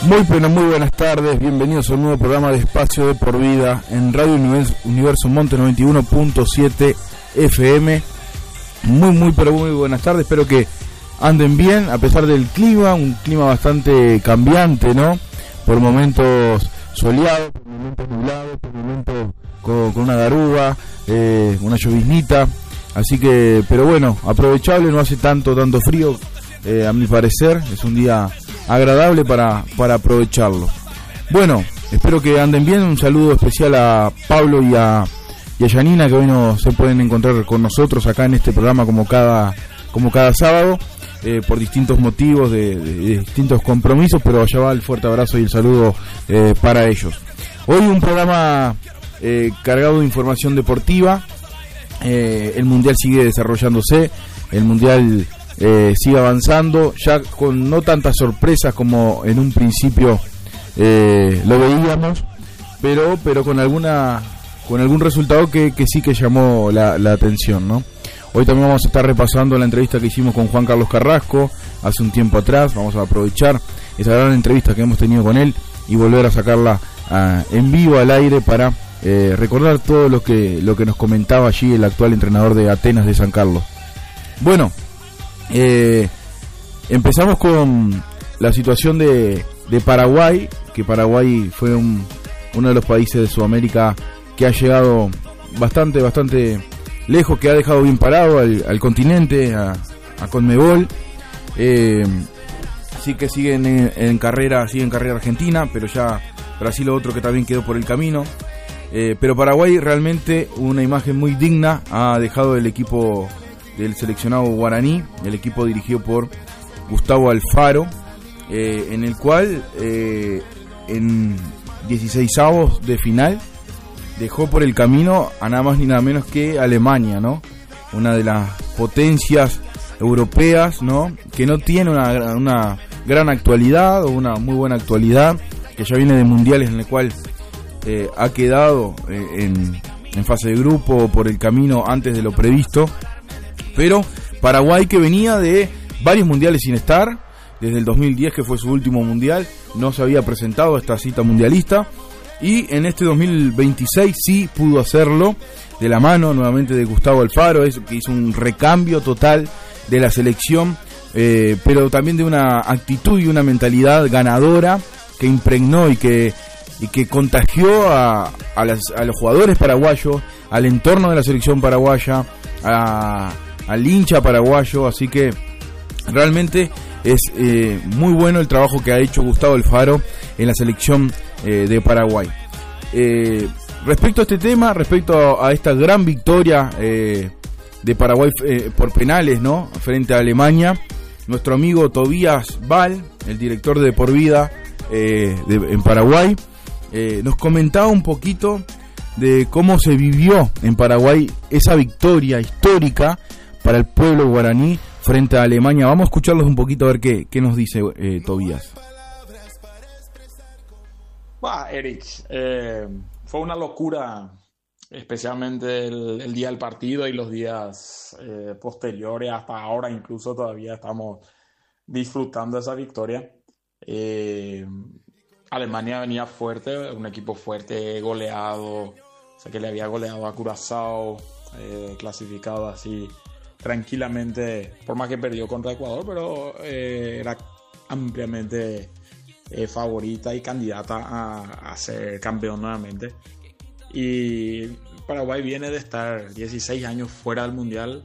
Muy pero muy buenas tardes, bienvenidos a un nuevo programa de Espacio de Por Vida en Radio Universo Monte 91.7 FM. Muy pero muy buenas tardes, espero que anden bien a pesar del clima, un clima bastante cambiante, ¿no? Por momentos soleado, por momentos nublado, por momentos con una garuga, una lloviznita, así que, pero bueno, aprovechable, no hace tanto frío, a mi parecer, es un día agradable para aprovecharlo. Bueno, espero que anden bien, un saludo especial a Pablo y a Yanina, que hoy no se pueden encontrar con nosotros acá en este programa como cada sábado, por distintos motivos, de distintos compromisos, pero allá va el fuerte abrazo y el saludo para ellos. Hoy un programa cargado de información deportiva. El Mundial sigue desarrollándose, el Mundial sigue avanzando, ya con no tantas sorpresas como en un principio lo veíamos, pero con algún resultado que sí que llamó la atención, ¿no? Hoy también vamos a estar repasando la entrevista que hicimos con Juan Carlos Carrasco hace un tiempo atrás. Vamos a aprovechar esa gran entrevista que hemos tenido con él y volver a sacarla en vivo al aire para recordar todo lo que nos comentaba allí el actual entrenador de Atenas de San Carlos. Bueno, empezamos con la situación de Paraguay, que Paraguay fue uno de los países de Sudamérica que ha llegado bastante lejos, que ha dejado bien parado al continente, a Conmebol. Sí que siguen en carrera Argentina, pero ya Brasil otro que también quedó por el camino. Pero Paraguay realmente una imagen muy digna ha dejado el equipo del seleccionado guaraní, el equipo dirigido por Gustavo Alfaro, en el cual en 16avos de final dejó por el camino a nada más ni nada menos que Alemania, ¿no? Una de las potencias europeas, ¿no? Que no tiene una gran actualidad o una muy buena actualidad, que ya viene de mundiales en el cual ha quedado en fase de grupo por el camino antes de lo previsto. Pero Paraguay, que venía de varios mundiales sin estar, desde el 2010 que fue su último mundial, no se había presentado a esta cita mundialista, y en este 2026 sí pudo hacerlo, de la mano nuevamente de Gustavo Alfaro, que hizo un recambio total de la selección, pero también de una actitud y una mentalidad ganadora que impregnó y que contagió a los jugadores paraguayos, al entorno de la selección paraguaya, al hincha paraguayo. Así que realmente es muy bueno el trabajo que ha hecho Gustavo Alfaro en la selección de Paraguay. Respecto a este tema, respecto a esta gran victoria de Paraguay por penales, ¿no?, frente a Alemania, nuestro amigo Tobías Val, el director de Por Vida en Paraguay, nos comentaba un poquito de cómo se vivió en Paraguay esa victoria histórica para el pueblo guaraní frente a Alemania. Vamos a escucharlos un poquito a ver qué nos dice Tobías. Eric, fue una locura, especialmente el día del partido y los días posteriores, hasta ahora incluso todavía estamos disfrutando de esa victoria. Alemania venía fuerte, un equipo fuerte, goleado, o sea que le había goleado a Curazao, clasificado así tranquilamente, por más que perdió contra Ecuador, pero era ampliamente favorita y candidata a ser campeón nuevamente. Y Paraguay viene de estar 16 años fuera del Mundial.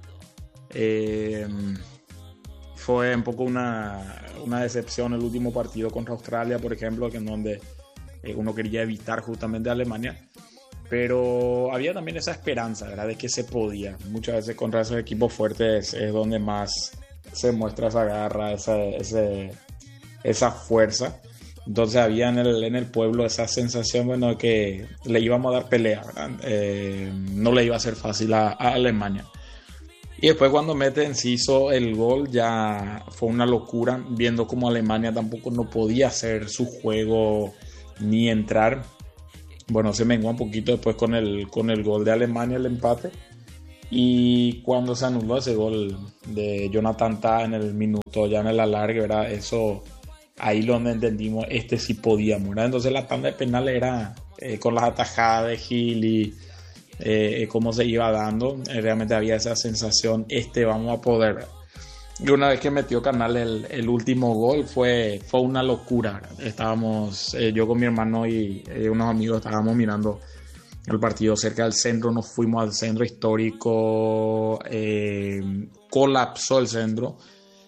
Fue un poco una decepción el último partido contra Australia, por ejemplo, que en donde uno quería evitar justamente a Alemania, pero había también esa esperanza, ¿verdad?, de que se podía. Muchas veces contra esos equipos fuertes es donde más se muestra esa garra, esa fuerza. Entonces había en el pueblo esa sensación, bueno, que le íbamos a dar pelea, ¿verdad? No le iba a ser fácil a Alemania. Y después cuando mete Enciso el gol ya fue una locura, viendo como Alemania tampoco no podía hacer su juego ni entrar. Bueno, se menguó un poquito después con el gol de Alemania, el empate. Y cuando se anuló ese gol de Jonathan Tah en el minuto, ya en el alargue, ¿verdad? Eso ahí lo donde entendimos, sí podíamos, ¿verdad? Entonces la tanda de penales era con las atajadas de Gil y cómo se iba dando, realmente había esa sensación, vamos a poder. Y una vez que metió Canales el último gol fue una locura. Estábamos, yo con mi hermano y unos amigos estábamos mirando el partido cerca del centro, nos fuimos al centro histórico, colapsó el centro,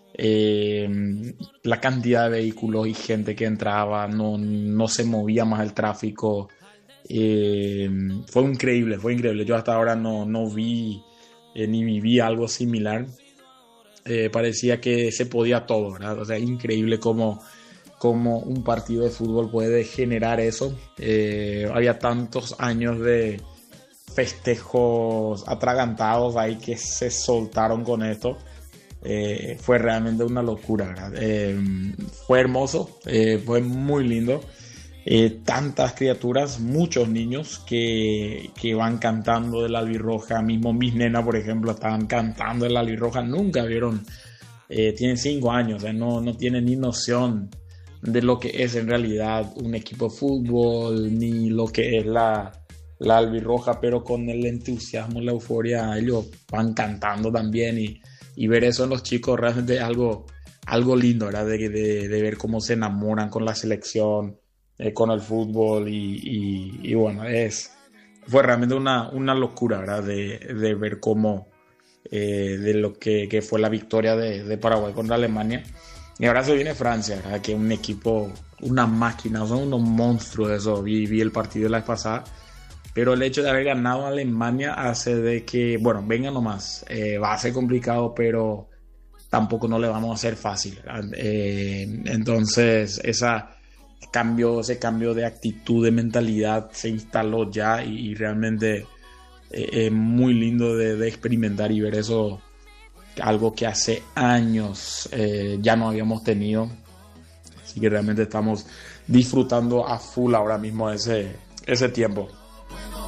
la cantidad de vehículos y gente que entraba, no se movía más el tráfico, fue increíble, yo hasta ahora no vi ni viví algo similar. Parecía que se podía todo, ¿verdad? O sea, increíble cómo un partido de fútbol puede generar eso. Había tantos años de festejos atragantados ahí que se soltaron con esto. Fue realmente una locura, ¿verdad? Fue hermoso, fue muy lindo. Tantas criaturas, muchos niños que van cantando de la albirroja. Mismo mis nenas, por ejemplo, estaban cantando de la albirroja, nunca vieron, tienen 5 años, no tienen ni noción de lo que es en realidad un equipo de fútbol, ni lo que es la albirroja, pero con el entusiasmo, la euforia, ellos van cantando también, y ver eso en los chicos realmente es algo lindo, ¿verdad? De ver cómo se enamoran con la selección, con el fútbol, y bueno, fue realmente una locura, ¿verdad? De ver cómo, de lo que fue la victoria de Paraguay contra Alemania. Y ahora se viene Francia, ¿verdad? Que es un equipo, una máquina, son unos monstruos eso. Vi el partido la vez pasada, pero el hecho de haber ganado a Alemania hace de que, bueno, venga nomás, va a ser complicado, pero tampoco no le vamos a hacer fácil, entonces ese cambio de actitud, de mentalidad se instaló ya, y realmente es muy lindo de experimentar y ver eso, algo que hace años ya no habíamos tenido, así que realmente estamos disfrutando a full ahora mismo ese tiempo.